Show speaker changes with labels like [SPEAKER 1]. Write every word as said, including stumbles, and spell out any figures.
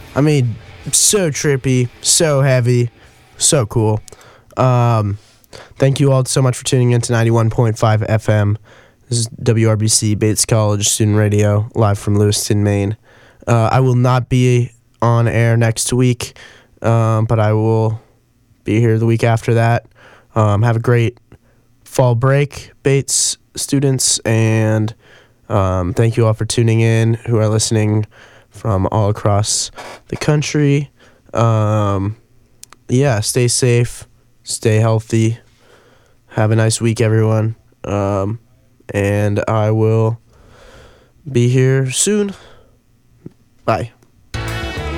[SPEAKER 1] I mean, so trippy, so heavy, so cool. Um, thank you all so much for tuning in to ninety-one point five F M. This is W R B C, Bates College Student Radio, live from Lewiston, Maine. Uh, I will not be on air next week, um, but I will be here the week after that. Um, have a great fall break, Bates students, and um, thank you all for tuning in who are listening from all across the country. Um, yeah, stay safe, stay healthy. Have a nice week, everyone. Um, and I will be here soon. Bye.